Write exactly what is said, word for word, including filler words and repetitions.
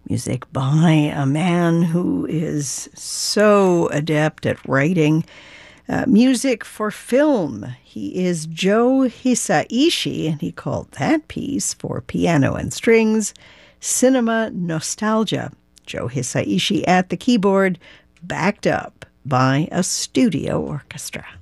Music by a man who is so adept at writing uh, music for film. He is Joe Hisaishi, and he called that piece for piano and strings Cinema Nostalgia. Joe Hisaishi at the keyboard, backed up by a studio orchestra.